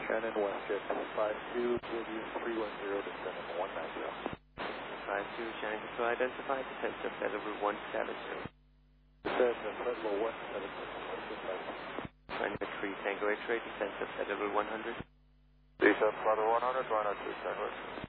Shannon Westjet 52, give you 310 to send 190. 52, Shannon Control identified, descent to Federal 172. Descent to Federal 172. 23, Tango X-ray, descent to Federal 100. Descent Federal 100, 102, Sandwich.